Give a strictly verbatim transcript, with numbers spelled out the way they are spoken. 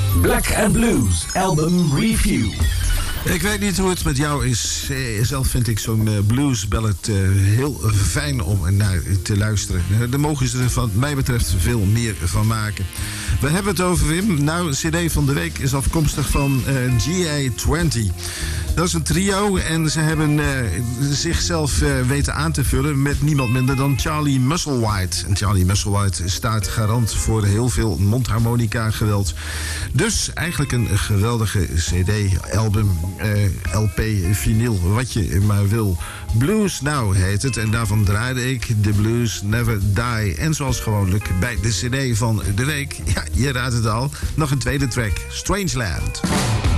Black and Blues Album Review. Ik weet niet hoe het met jou is. Eh, zelf vind ik zo'n uh, blues ballad uh, heel fijn om naar te luisteren. Uh, daar mogen ze er wat mij betreft veel meer van maken. We hebben het over Wim. Nou, C D van de week is afkomstig van uh, G A twintig. Dat is een trio en ze hebben uh, zichzelf uh, weten aan te vullen met niemand minder dan Charlie Musselwhite. En Charlie Musselwhite staat garant voor heel veel mondharmonica geweld. Dus eigenlijk een geweldige C D, album, uh, L P, vinyl, wat je maar wil. Blues Now heet het en daarvan draaide ik The Blues Never Die. En zoals gewoonlijk bij de C D van de week, ja, je raadt het al, nog een tweede track, Strangeland.